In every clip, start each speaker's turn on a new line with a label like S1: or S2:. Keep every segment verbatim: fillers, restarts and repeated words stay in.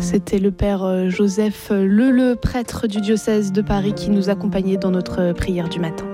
S1: C'était le père Joseph Leleu, prêtre du diocèse de Paris, qui nous accompagnait dans notre prière du matin.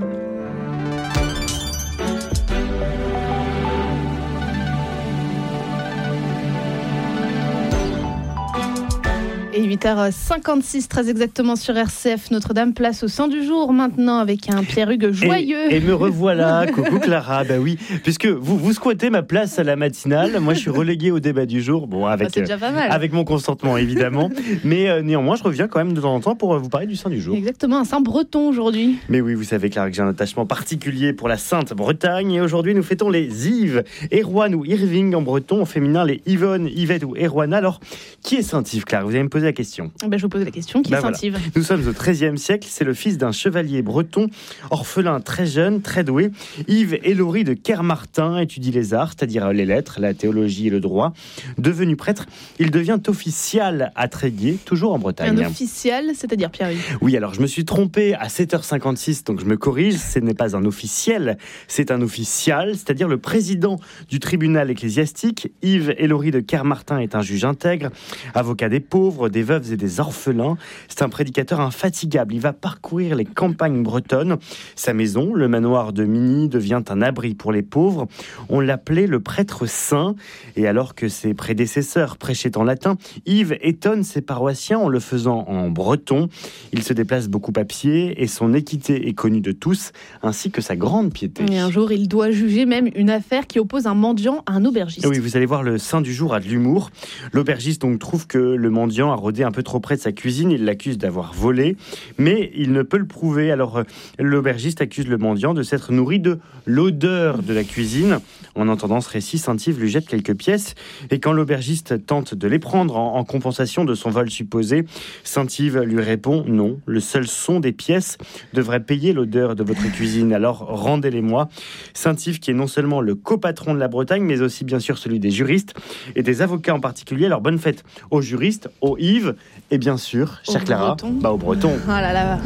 S1: Et huit heures cinquante-six, très exactement sur R C F Notre-Dame, place au sang du jour maintenant avec un Pierre-Hugues joyeux.
S2: Et, et me revoilà, coucou Clara, bah oui, puisque vous, vous squattez ma place à la matinale, moi je suis relégué au débat du jour, bon avec,
S1: ah, c'est déjà pas mal.
S2: Euh, avec mon consentement évidemment, mais euh, néanmoins je reviens quand même de temps en temps pour euh, vous parler du saint du jour.
S1: Exactement, un saint breton aujourd'hui.
S2: Mais oui, vous savez Clara que j'ai un attachement particulier pour la Sainte Bretagne, et aujourd'hui nous fêtons les Yves, Erwan ou Irving en breton, au féminin les Yvonne, Yvette ou Erwana. Alors, qui est saint Yves, Clara? Vous allez me poser la question.
S1: Ben, je vous pose la question, qui
S2: ben
S1: est saint
S2: voilà.
S1: Yves?
S2: Nous sommes au treizième siècle, c'est le fils d'un chevalier breton, orphelin très jeune, très doué. Yves Hélory de Kermartin étudie les arts, c'est-à-dire les lettres, la théologie et le droit. Devenu prêtre, il devient official à Tréguier, toujours en Bretagne.
S1: Un official, c'est-à-dire Pierre-Hugues?
S2: Oui, alors je me suis trompé à sept heures cinquante-six, donc je me corrige, ce n'est pas un officiel, c'est un official, c'est-à-dire le président du tribunal ecclésiastique. Yves Hélory de Kermartin est un juge intègre, avocat des pauvres, des veuves et des orphelins. C'est un prédicateur infatigable. Il va parcourir les campagnes bretonnes. Sa maison, le manoir de Migny, devient un abri pour les pauvres. On l'appelait le prêtre saint. Et alors que ses prédécesseurs prêchaient en latin, Yves étonne ses paroissiens en le faisant en breton. Il se déplace beaucoup à pied et son équité est connue de tous, ainsi que sa grande piété.
S1: Et un jour, il doit juger même une affaire qui oppose un mendiant à un aubergiste.
S2: Oui, vous allez voir, le saint du jour a de l'humour. L'aubergiste donc trouve que le mendiant a rôdé un peu trop près de sa cuisine, il l'accuse d'avoir volé, mais il ne peut le prouver. Alors l'aubergiste accuse le mendiant de s'être nourri de l'odeur de la cuisine. En entendant ce récit, saint Yves lui jette quelques pièces, et quand l'aubergiste tente de les prendre en, en compensation de son vol supposé, saint Yves lui répond « Non, le seul son des pièces devrait payer l'odeur de votre cuisine, alors rendez-les-moi ». Saint Yves qui est non seulement le copatron de la Bretagne, mais aussi bien sûr celui des juristes et des avocats en particulier. Alors bonne fête aux juristes, aux Yves, et bien sûr, chère
S1: au
S2: Clara,
S1: breton.
S2: bah au breton.
S1: Oh là là.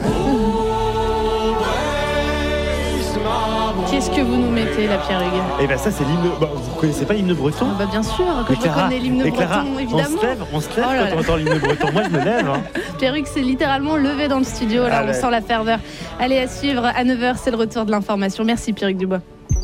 S1: Qu'est-ce que vous nous mettez là, Pierre-Hugues?
S2: Et bien ça c'est l'hymne. Bah, vous connaissez pas l'hymne breton?
S1: Ah bah bien sûr que je
S2: Clara,
S1: reconnais l'hymne
S2: Clara,
S1: breton, évidemment.
S2: On se lève, on se lève
S1: oh
S2: quand on entend l'hymne breton. Moi je me lève. Hein.
S1: Pierre-Hugues s'est littéralement levé dans le studio. Là, ah, on ouais. sent la ferveur. Allez, à suivre à neuf heures, c'est le retour de l'information. Merci Pierre-Hugues Dubois.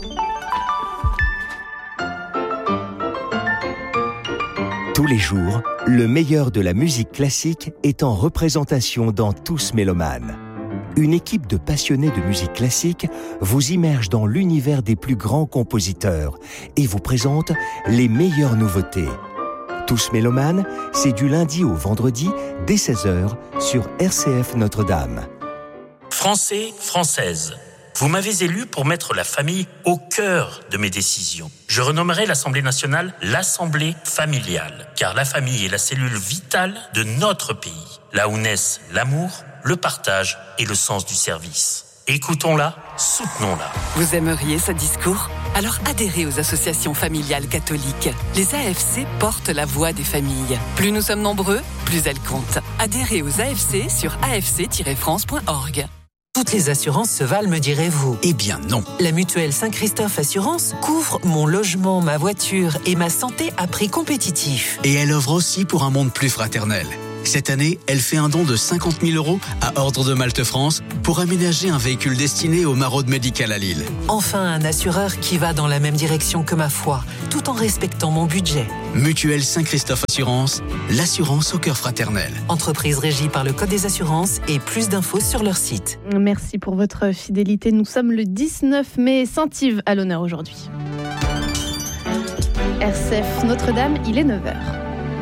S3: Tous les jours, le meilleur de la musique classique est en représentation dans Tous Mélomanes. Une équipe de passionnés de musique classique vous immerge dans l'univers des plus grands compositeurs et vous présente les meilleures nouveautés. Tous Mélomanes, c'est du lundi au vendredi dès seize heures sur R C F Notre-Dame.
S4: Français, Françaises, vous m'avez élu pour mettre la famille au cœur de mes décisions. Je renommerai l'Assemblée nationale l'Assemblée familiale, car la famille est la cellule vitale de notre pays, là où naissent l'amour, le partage et le sens du service. Écoutons-la, soutenons-la.
S5: Vous aimeriez ce discours? Alors adhérez aux associations familiales catholiques. Les A F C portent la voix des familles. Plus nous sommes nombreux, plus elles comptent. Adhérez aux A F C sur a f c tiret france point org.
S6: Toutes les assurances se valent, me direz-vous?
S7: Eh bien non.
S6: La mutuelle Saint-Christophe Assurance couvre mon logement, ma voiture et ma santé à prix compétitif.
S7: Et elle œuvre aussi pour un monde plus fraternel. Cette année, elle fait un don de cinquante mille euros à Ordre de Malte France pour aménager un véhicule destiné aux maraudes médicales à Lille.
S6: Enfin, un assureur qui va dans la même direction que ma foi, tout en respectant mon budget.
S7: Mutuelle Saint-Christophe Assurance, l'assurance au cœur fraternel.
S6: Entreprise régie par le Code des assurances et plus d'infos sur leur site.
S1: Merci pour votre fidélité. Nous sommes le dix-neuf mai, saint Yves à l'honneur aujourd'hui. R C F Notre-Dame, il est neuf heures.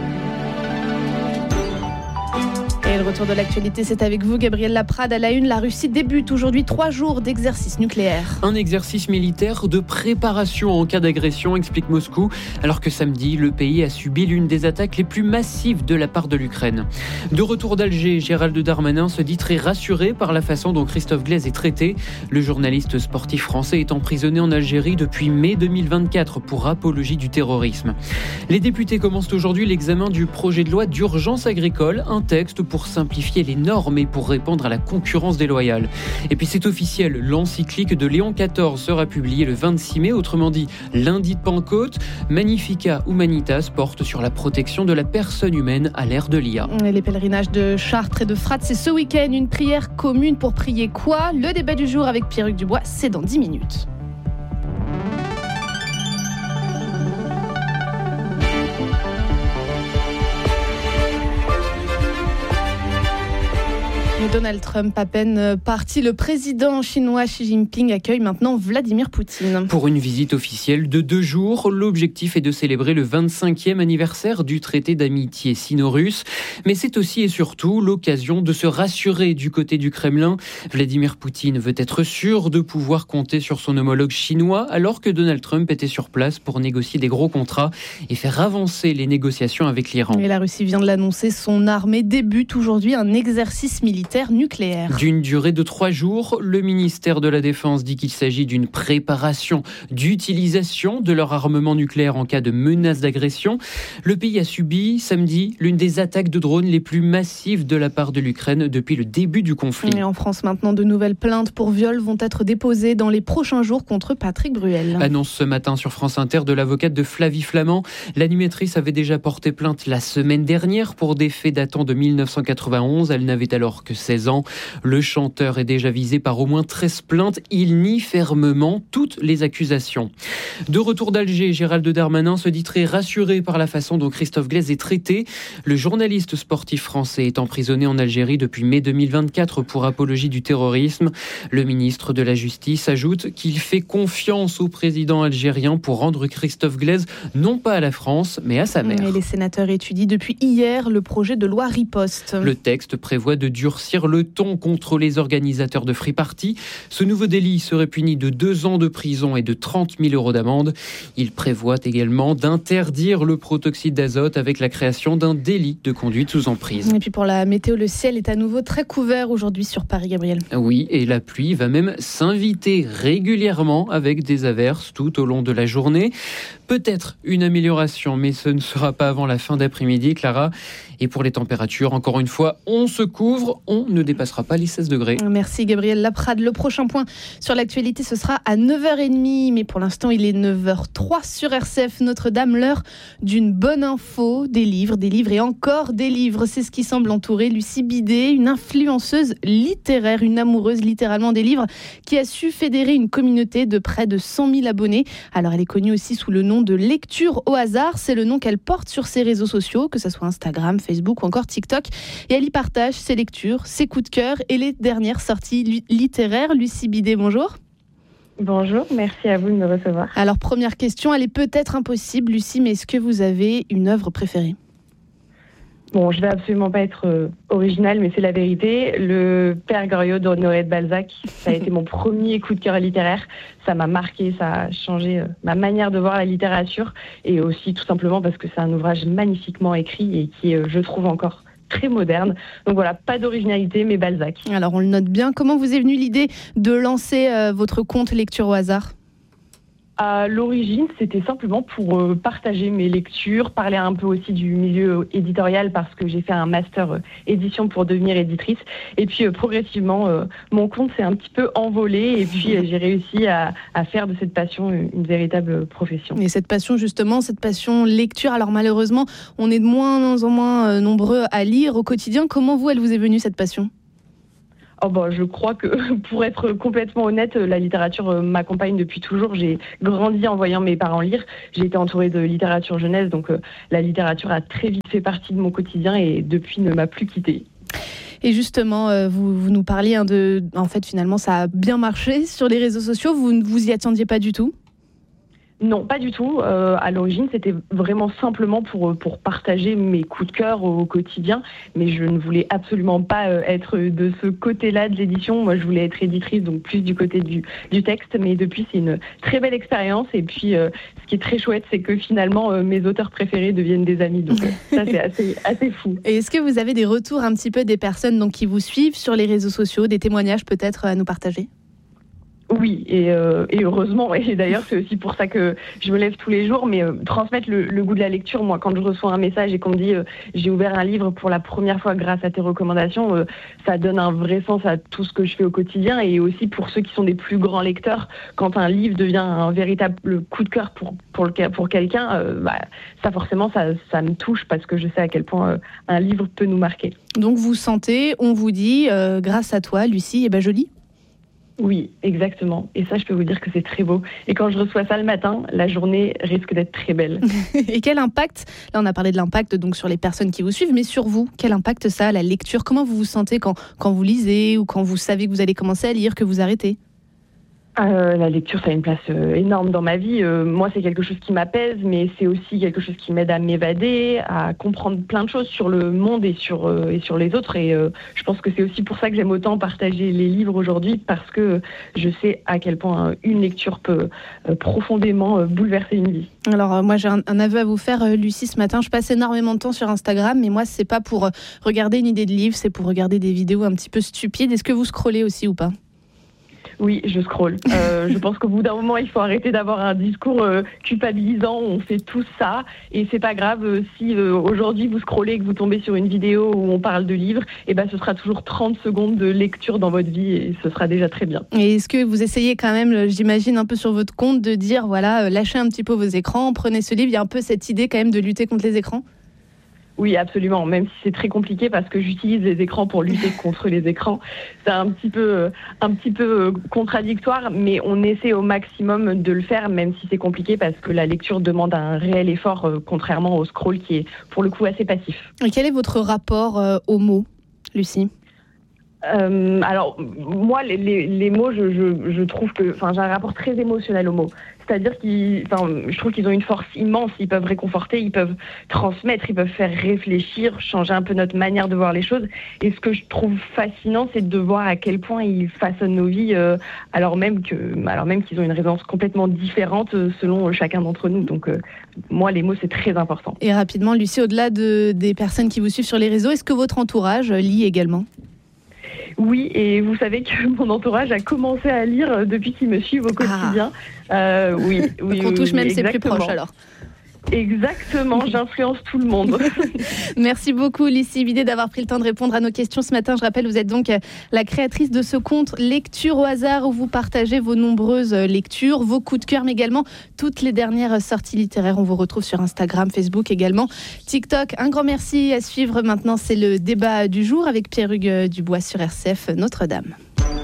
S1: Et le retour de l'actualité, c'est avec vous, Gabriel Laprade. À la une, la Russie débute aujourd'hui trois jours d'exercice nucléaire.
S8: Un exercice militaire de préparation en cas d'agression, explique Moscou, alors que samedi, le pays a subi l'une des attaques les plus massives de la part de l'Ukraine. De retour d'Alger, Gérald Darmanin se dit très rassuré par la façon dont Christophe Glaise est traité. Le journaliste sportif français est emprisonné en Algérie depuis mai deux mille vingt-quatre pour apologie du terrorisme. Les députés commencent aujourd'hui l'examen du projet de loi d'urgence agricole, un texte pour pour simplifier les normes et pour répondre à la concurrence déloyale. Et puis c'est officiel, l'encyclique de Léon quatorze sera publiée le vingt-six mai, autrement dit lundi de Pentecôte. Magnificat Humanitas porte sur la protection de la personne humaine à l'ère de l'I A.
S1: Et les pèlerinages de Chartres et de Fratte, c'est ce week-end. Une prière commune pour prier quoi ? Le débat du jour avec Pierre-Hugues Dubois, c'est dans dix minutes. Donald Trump, à peine parti, le président chinois Xi Jinping accueille maintenant Vladimir Poutine.
S8: Pour une visite officielle de deux jours, l'objectif est de célébrer le vingt-cinquième anniversaire du traité d'amitié sino-russe. Mais c'est aussi et surtout l'occasion de se rassurer du côté du Kremlin. Vladimir Poutine veut être sûr de pouvoir compter sur son homologue chinois, alors que Donald Trump était sur place pour négocier des gros contrats et faire avancer les négociations avec l'Iran.
S1: Et la Russie vient de l'annoncer, son armée débute aujourd'hui un exercice militaire nucléaire.
S8: D'une durée de trois jours, le ministère de la Défense dit qu'il s'agit d'une préparation d'utilisation de leur armement nucléaire en cas de menace d'agression. Le pays a subi samedi l'une des attaques de drones les plus massives de la part de l'Ukraine depuis le début du conflit.
S1: Et en France maintenant, de nouvelles plaintes pour viol vont être déposées dans les prochains jours contre Patrick Bruel.
S8: Annonce ce matin sur France Inter de l'avocate de Flavie Flament. L'animatrice avait déjà porté plainte la semaine dernière pour des faits datant de mille neuf cent quatre-vingt-onze. Elle n'avait alors que seize ans. Le chanteur est déjà visé par au moins treize plaintes. Il nie fermement toutes les accusations. De retour d'Alger, Gérald Darmanin se dit très rassuré par la façon dont Christophe Glaise est traité. Le journaliste sportif français est emprisonné en Algérie depuis mai deux mille vingt-quatre pour apologie du terrorisme. Le ministre de la Justice ajoute qu'il fait confiance au président algérien pour rendre Christophe Glaise non pas à la France, mais à sa mère.
S1: Et les sénateurs étudient depuis hier le projet de loi Riposte.
S8: Le texte prévoit de durcir le ton contre les organisateurs de free party. Ce nouveau délit serait puni de deux ans de prison et de trente mille euros d'amende. Il prévoit également d'interdire le protoxyde d'azote avec la création d'un délit de conduite sous emprise.
S1: Et puis pour la météo, le ciel est à nouveau très couvert aujourd'hui sur Paris, Gabriel.
S8: Oui, et la pluie va même s'inviter régulièrement avec des averses tout au long de la journée. Peut-être une amélioration, mais ce ne sera pas avant la fin d'après-midi, Clara. Et pour les températures, encore une fois, on se couvre, on ne dépassera pas les seize degrés.
S1: Merci Gabriel Laprade. Le prochain point sur l'actualité, ce sera à neuf heures trente, mais pour l'instant, il est neuf heures zéro trois sur R C F Notre-Dame, l'heure d'une bonne info, des livres, des livres et encore des livres. C'est ce qui semble entourer Lucie Bidet, une influenceuse littéraire, une amoureuse littéralement des livres, qui a su fédérer une communauté de près de cent mille abonnés. Alors elle est connue aussi sous le nom de Lecture au hasard, c'est le nom qu'elle porte sur ses réseaux sociaux, que ce soit Instagram, Facebook ou encore TikTok. Et elle y partage ses lectures, ses coups de cœur et les dernières sorties littéraires. Lucie Bidet, bonjour.
S9: Bonjour, merci à vous de me recevoir.
S1: Alors première question, elle est peut-être impossible, Lucie, mais est-ce que vous avez une œuvre préférée ?
S9: Bon, je vais absolument pas être euh, originale, mais c'est la vérité. Le Père Goriot d'Honoré de Balzac, ça a été mon premier coup de cœur littéraire. Ça m'a marqué, ça a changé euh, ma manière de voir la littérature, et aussi tout simplement parce que c'est un ouvrage magnifiquement écrit et qui, euh, je trouve, encore très moderne. Donc voilà, pas d'originalité, mais Balzac.
S1: Alors on le note bien. Comment vous est venue l'idée de lancer euh, votre compte Lecture au hasard ?
S9: À l'origine, c'était simplement pour euh, partager mes lectures, parler un peu aussi du milieu éditorial parce que j'ai fait un master euh, édition pour devenir éditrice. Et puis euh, progressivement, euh, mon compte s'est un petit peu envolé et puis euh, j'ai réussi à, à faire de cette passion une, une véritable profession.
S1: Et cette passion justement, cette passion lecture, alors malheureusement, on est de moins en moins euh, nombreux à lire au quotidien. Comment vous, elle vous est venue cette passion ?
S9: Oh bah, je crois que, pour être complètement honnête, la littérature m'accompagne depuis toujours. J'ai grandi en voyant mes parents lire. J'ai été entourée de littérature jeunesse, donc euh, la littérature a très vite fait partie de mon quotidien et depuis ne m'a plus quittée.
S1: Et justement, euh, vous, vous nous parliez hein, de... En fait, finalement, ça a bien marché sur les réseaux sociaux. Vous ne vous y attendiez pas du tout ?
S9: Non, pas du tout. Euh, à l'origine, c'était vraiment simplement pour, pour partager mes coups de cœur au quotidien. Mais je ne voulais absolument pas euh, être de ce côté-là de l'édition. Moi, je voulais être éditrice, donc plus du côté du, du texte. Mais depuis, c'est une très belle expérience. Et puis, euh, ce qui est très chouette, c'est que finalement, euh, mes auteurs préférés deviennent des amis. Donc, euh, ça, c'est assez, assez fou.
S1: Et est-ce que vous avez des retours un petit peu des personnes donc, qui vous suivent sur les réseaux sociaux, des témoignages peut-être à nous partager ?
S9: Oui, et, euh, et heureusement, et d'ailleurs c'est aussi pour ça que je me lève tous les jours, mais euh, transmettre le, le goût de la lecture, moi quand je reçois un message et qu'on me dit euh, j'ai ouvert un livre pour la première fois grâce à tes recommandations, euh, ça donne un vrai sens à tout ce que je fais au quotidien, et aussi pour ceux qui sont des plus grands lecteurs, quand un livre devient un véritable coup de cœur pour, pour, le, pour quelqu'un, euh, bah, ça forcément ça, ça me touche parce que je sais à quel point euh, un livre peut nous marquer.
S1: Donc vous sentez, on vous dit, euh, grâce à toi Lucie, et ben je lis.
S9: Oui, exactement. Et ça, je peux vous dire que c'est très beau. Et quand je reçois ça le matin, la journée risque d'être très belle.
S1: Et quel impact, là on a parlé de l'impact donc sur les personnes qui vous suivent, mais sur vous, quel impact ça a, la lecture? Comment vous vous sentez quand, quand vous lisez ou quand vous savez que vous allez commencer à lire, que vous arrêtez?
S9: Euh, la lecture, ça a une place euh, énorme dans ma vie. Euh, moi, c'est quelque chose qui m'apaise, mais c'est aussi quelque chose qui m'aide à m'évader, à comprendre plein de choses sur le monde et sur, euh, et sur les autres. Et euh, je pense que c'est aussi pour ça que j'aime autant partager les livres aujourd'hui, parce que je sais à quel point une lecture peut euh, profondément euh, bouleverser une vie.
S1: Alors euh, moi, j'ai un, un aveu à vous faire, euh, Lucie, ce matin. Je passe énormément de temps sur Instagram, mais moi, c'est pas pour euh, regarder une idée de livre, c'est pour regarder des vidéos un petit peu stupides. Est-ce que vous scrollez aussi ou pas ?
S9: Oui, je scrolle. Euh, je pense qu'au bout d'un moment, il faut arrêter d'avoir un discours euh, culpabilisant. On fait tout ça et c'est pas grave euh, si euh, aujourd'hui vous scrollez et que vous tombez sur une vidéo où on parle de livres. Et ben, ce sera toujours trente secondes de lecture dans votre vie et ce sera déjà très bien.
S1: Et est-ce que vous essayez quand même, j'imagine un peu sur votre compte, de dire voilà, euh, lâchez un petit peu vos écrans, prenez ce livre. Il y a un peu cette idée quand même de lutter contre les écrans?
S9: Oui, absolument, même si c'est très compliqué parce que j'utilise les écrans pour lutter contre les écrans. C'est un petit peu, un petit peu contradictoire, mais on essaie au maximum de le faire, même si c'est compliqué parce que la lecture demande un réel effort, euh, contrairement au scroll qui est pour le coup assez passif.
S1: Et quel est votre rapport euh, aux mots, Lucie ?
S9: Euh, alors, moi, les, les, les mots, je, je, je trouve que, enfin, j'ai un rapport très émotionnel aux mots. C'est-à-dire qu'ils, enfin, je trouve qu'ils ont une force immense. Ils peuvent réconforter, ils peuvent transmettre, ils peuvent faire réfléchir, changer un peu notre manière de voir les choses. Et ce que je trouve fascinant, c'est de voir à quel point ils façonnent nos vies, euh, alors même que, alors même qu'ils ont une résonance complètement différente euh, selon chacun d'entre nous. Donc, euh, moi, les mots, c'est très important.
S1: Et rapidement, Lucie, au-delà de, des personnes qui vous suivent sur les réseaux, est-ce que votre entourage lit également ?
S9: Oui, et vous savez que mon entourage a commencé à lire depuis qu'ils me suivent au quotidien. Ah. Euh, oui, oui.
S1: Donc on touche
S9: oui,
S1: même
S9: exactement.
S1: ses plus proches alors.
S9: Exactement, j'influence tout le monde.
S1: Merci beaucoup Lucie Bidet d'avoir pris le temps de répondre à nos questions ce matin. Je rappelle, vous êtes donc la créatrice de ce compte Lecture au hasard où vous partagez vos nombreuses lectures, vos coups de cœur, mais également toutes les dernières sorties littéraires. On vous retrouve sur Instagram, Facebook également, TikTok. Un grand merci à suivre maintenant, c'est le débat du jour avec Pierre-Hugues Dubois sur R C F Notre-Dame.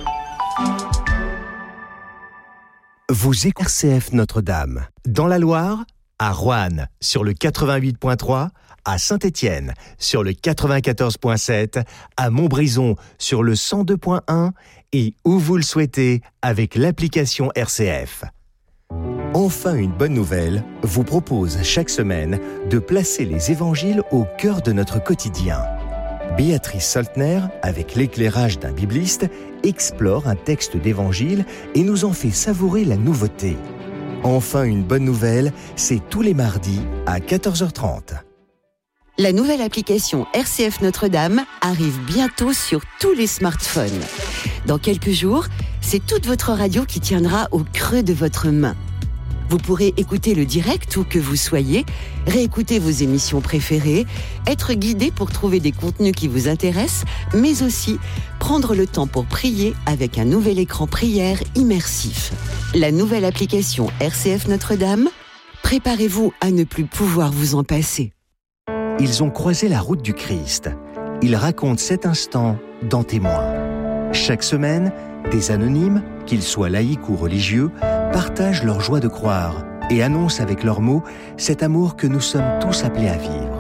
S3: Vous écoutez R C F Notre-Dame. Dans la Loire, à Roanne sur le quatre-vingt-huit point trois, à Saint-Étienne sur le quatre-vingt-quatorze point sept, à Montbrison sur le cent deux point un et où vous le souhaitez avec l'application R C F. Enfin, une bonne nouvelle vous propose chaque semaine de placer les évangiles au cœur de notre quotidien. Béatrice Soltner, avec l'éclairage d'un bibliste, explore un texte d'évangile et nous en fait savourer la nouveauté. Enfin, une bonne nouvelle, c'est tous les mardis à quatorze heures trente.
S10: La nouvelle application R C F Notre-Dame arrive bientôt sur tous les smartphones. Dans quelques jours, c'est toute votre radio qui tiendra au creux de votre main. Vous pourrez écouter le direct où que vous soyez, réécouter vos émissions préférées, être guidé pour trouver des contenus qui vous intéressent, mais aussi prendre le temps pour prier avec un nouvel écran prière immersif. La nouvelle application R C F Notre-Dame, préparez-vous à ne plus pouvoir vous en passer.
S3: Ils ont croisé la route du Christ. Ils racontent cet instant dans Témoins. Chaque semaine, des anonymes, qu'ils soient laïcs ou religieux, partagent leur joie de croire et annoncent avec leurs mots cet amour que nous sommes tous appelés à vivre.